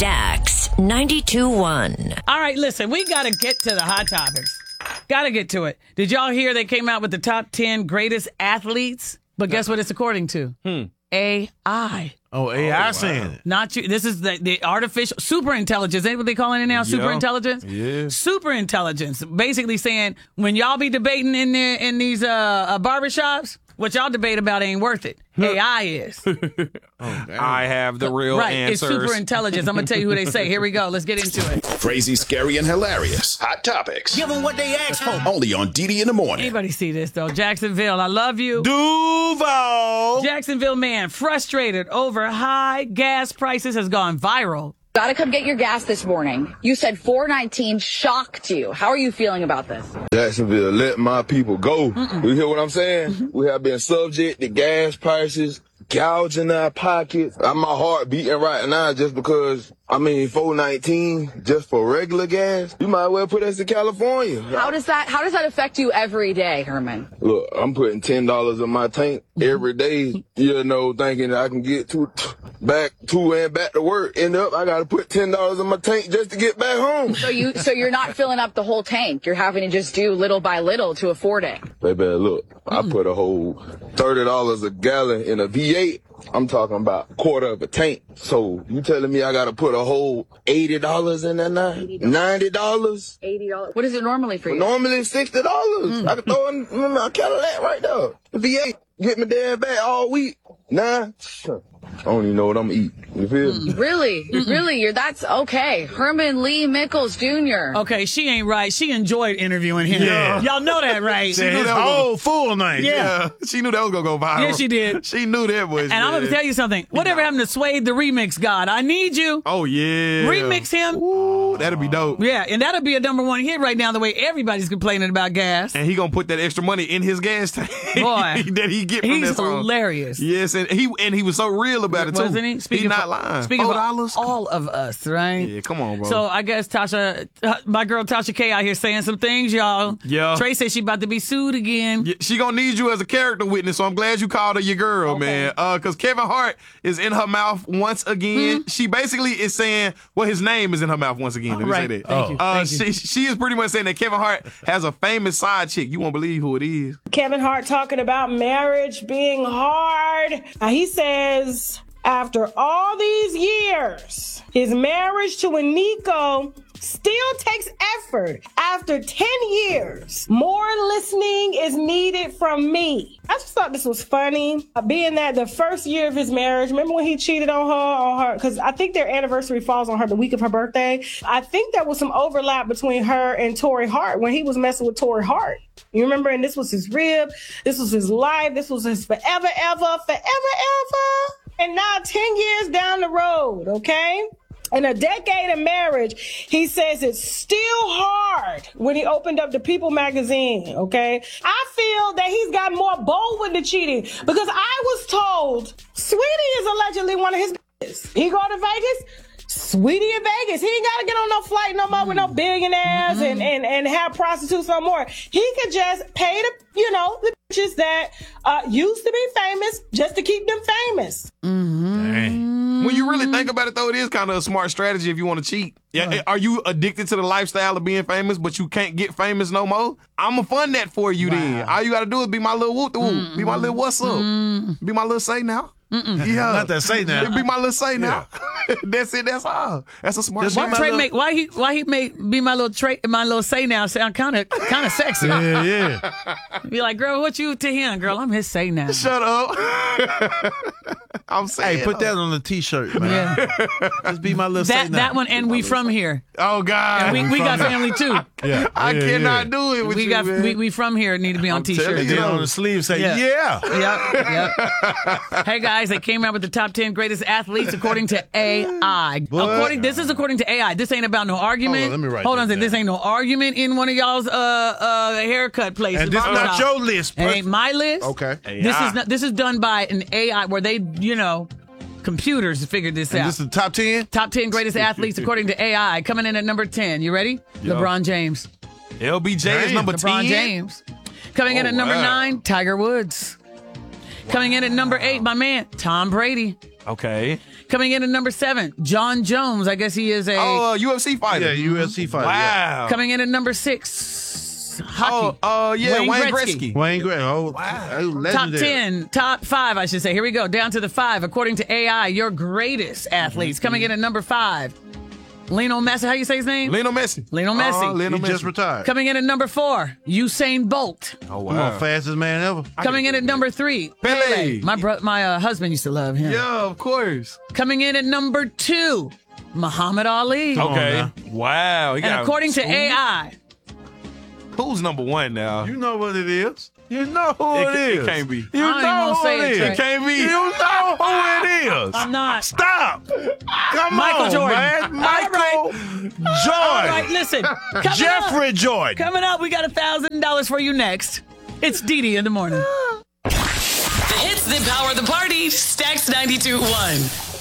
Dax 92.1. All right, listen, we got to get to the hot topics. Got to get to it. Did y'all hear they came out with the top 10 greatest athletes? But guess what it's according to? AI. Oh, AI saying it. Not you. This is the artificial super intelligence. Ain't what they calling it now? Super intelligence? Yeah. Super intelligence. Basically saying when y'all be debating in these barbershops, what y'all debate about ain't worth it. AI is. I have the real answers. It's super intelligence. I'm going to tell you who they say. Here we go. Let's get into it. Crazy, scary, and hilarious. Hot topics. Give them what they asked for. Only on DD in the morning. Anybody see this, though? Jacksonville, I love you. Duval. Jacksonville man frustrated over high gas prices has gone viral. Gotta come get your gas this morning. You said $4.19 shocked you. How are you feeling about this? Jacksonville, let my people go. You hear what I'm saying? We have been subject to gas prices, gouging our pockets. My heart beating right now just because, $4.19 just for regular gas. You might well put us in California. How does that affect you every day, Herman? Look, I'm putting $10 in my tank every day, thinking that I can get back to work. End up, I gotta put $10 in my tank just to get back home. So you're not filling up the whole tank. You're having to just do little by little to afford it. Baby, look, I put a whole $30 a gallon in a V8. I'm talking about a quarter of a tank. So you telling me I gotta put a whole $80 in there now? $90? $80. What is it normally for you? Normally $60. I can throw in my Cadillac right there. The V8, get my dad back all week. Nah, I don't even know what I'm eating. You feel me? Really? That's okay. Herman Lee Mickles Jr. Okay, she ain't right. She enjoyed interviewing him. Yeah. Y'all know that, right? She knew that whole full night. Yeah. She knew that was going to go viral. Yeah, she did. She knew that was. And I'm going to tell you something. Whatever happened to Suede the Remix God? I need you. Oh, yeah. Remix him. Ooh, that'll be dope. Yeah, and that'll be a #1 hit right now, the way everybody's complaining about gas. And he going to put that extra money in his gas tank. Boy. that he get from He's that song. Hilarious. Yes, and he was so real about it, too. Wasn't he? He's not lying. Speaking of $4? all of us, right? Yeah, come on, bro. So I guess my girl Tasha K out here saying some things, y'all. Yeah. Trey said she about to be sued again. Yeah, she gonna need you as a character witness, so I'm glad you called her your girl, man. Because Kevin Hart is in her mouth once again. She basically is saying, his name is in her mouth once again. Let me say that. Thank you. She is pretty much saying that Kevin Hart has a famous side chick. You won't believe who it is. Kevin Hart talking about marriage being hard. He says, after all these years, his marriage to Eniko still takes effort. After 10 years, more listening is needed from me. I just thought this was funny. Being that the first year of his marriage, remember when he cheated on her, because I think their anniversary falls on the week of her birthday. I think there was some overlap between her and Torrey Hart when he was messing with Torrey Hart. You remember? And this was his rib. This was his life. This was his forever, ever. And now 10 years down the road, okay? In a decade of marriage, he says it's still hard when he opened up the People magazine, okay? I feel that he's got more bold with the cheating because I was told Sweetie is allegedly one of his bitches. He go to Vegas, Sweetie in Vegas. He ain't got to get on no flight no more with no billionaires and have prostitutes no more. He could just pay the bitches that used to be famous just to keep them famous. When you really think about it, though, it is kind of a smart strategy if you want to cheat. Yeah, right. Are you addicted to the lifestyle of being famous, but you can't get famous no more? I'm going to fund that for you then. All you got to do is be my little whoop-de-whoop. Be my little what's up. Be my little say now. Yeah. Not that say now. Be my little say now. That's it. That's all. That's a smart strategy. Why he make be my little say now sound kind of sexy? Yeah. Be like, girl, what you to him, girl? I'm his say now. Shut up. I'm saying. Hey, put that on the T-shirt, man. Yeah. Just be my little say now. That one, and we from here. Oh God. And we got family too. Yeah. I cannot do it with we you, got man. we from here need to be on T-shirts. And then on the sleeve say yeah. Yep. Hey guys, they came out with the top 10 greatest athletes according to AI. This is according to AI. This ain't about no argument. Hold on, let me write Hold on, this down. this ain't no argument in one of y'all's haircut places. And this is not your list. It ain't my list. Okay. This is done by an AI where they, computers figured this out. This is the top 10? Top 10 greatest athletes according to AI. Coming in at number 10. You ready? Yo. LeBron James. LBJ is number 10. LeBron James. Coming in at number 9, Tiger Woods. Coming in at number 8, my man, Tom Brady. Okay. Coming in at number 7, John Jones. I guess he is a UFC fighter. Yeah, UFC fighter. Wow. Coming in at number 6, hockey. Wayne Gretzky. Wayne Gretzky. Oh, legendary. Top 10, top 5, I should say. Here we go. Down to the 5. According to AI, your greatest athletes. Coming in at number 5, Lionel Messi. How you say his name? Lionel Messi. Lionel Messi. He just retired. Coming in at number 4, Usain Bolt. Oh, wow. Come on, fastest man ever. Coming in at number 3, Pele. My husband used to love him. Yeah, of course. Coming in at number 2, Muhammad Ali. Okay. Wow. And according to AI, who's number 1 now? You know what it is. You know who it is. It can't be. You I don't even know wanna who say it it, is. Trey. It can't be. You know who it is. I'm not. Stop. Come Michael on, Jordan. man. Michael All Jordan. right, listen. Jeffrey Jordan. Coming up, we got $1,000 for you next. It's Dee in the morning. The hits that power the party. Stacks 92.1.